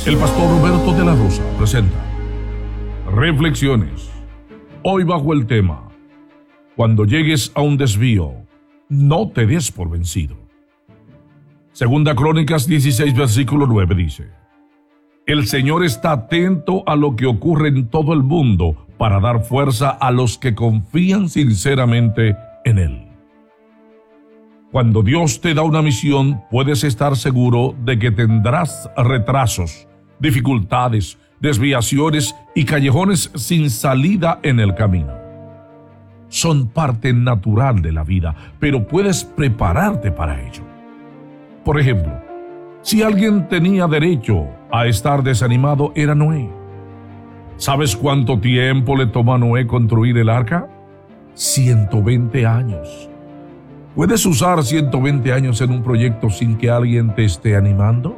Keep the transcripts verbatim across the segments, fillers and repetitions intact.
El pastor Roberto de la Rosa presenta Reflexiones. Hoy bajo el tema: cuando llegues a un desvío, no te des por vencido. Segunda Crónicas dieciséis, versículo nueve dice: El Señor está atento a lo que ocurre en todo el mundo para dar fuerza a los que confían sinceramente en Él. Cuando Dios te da una misión, puedes estar seguro de que tendrás retrasos, dificultades, desviaciones y callejones sin salida en el camino. Son parte natural de la vida, pero puedes prepararte para ello. Por ejemplo, si alguien tenía derecho a estar desanimado, era Noé. ¿Sabes cuánto tiempo le tomó a Noé construir el arca? ciento veinte años. ¿Puedes usar ciento veinte años en un proyecto sin que alguien te esté animando?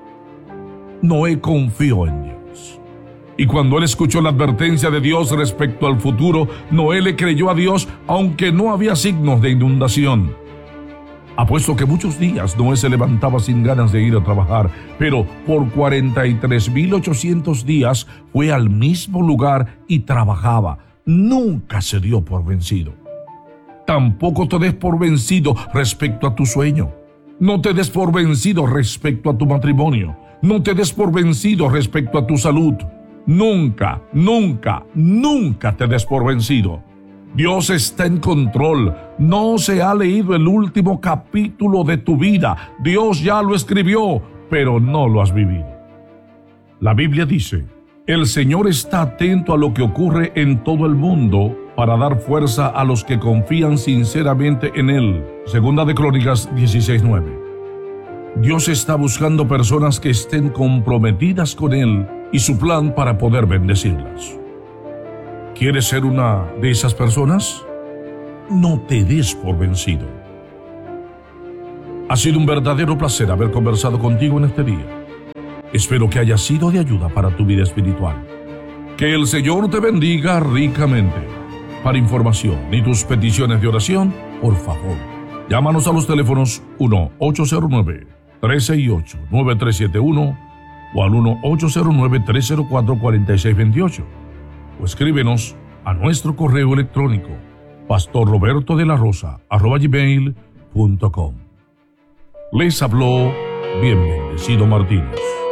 Noé confió en Dios. Y cuando él escuchó la advertencia de Dios respecto al futuro, Noé le creyó a Dios aunque no había signos de inundación. Apuesto que muchos días Noé se levantaba sin ganas de ir a trabajar, pero por cuarenta y tres mil ochocientos días fue al mismo lugar y trabajaba. Nunca se dio por vencido. Tampoco te des por vencido respecto a tu sueño. No te des por vencido respecto a tu matrimonio. No te des por vencido respecto a tu salud. Nunca, nunca, nunca te des por vencido. Dios está en control. No se ha leído el último capítulo de tu vida. Dios ya lo escribió, pero no lo has vivido. La Biblia dice: el Señor está atento a lo que ocurre en todo el mundo para dar fuerza a los que confían sinceramente en Él. Segunda de Crónicas dieciséis, nueve. Dios está buscando personas que estén comprometidas con Él y su plan para poder bendecirlas. ¿Quieres ser una de esas personas? No te des por vencido. Ha sido un verdadero placer haber conversado contigo en este día. Espero que haya sido de ayuda para tu vida espiritual. Que el Señor te bendiga ricamente. Para información y tus peticiones de oración, por favor, llámanos a los teléfonos uno ocho cero nueve, tres seis ocho, nueve tres siete uno o al uno ocho cero nueve, tres cero cuatro, cuatro seis dos ocho o escríbenos a nuestro correo electrónico pastorrobertodelarosa arroba gmail punto com. Les habló bien bendecido Martínez.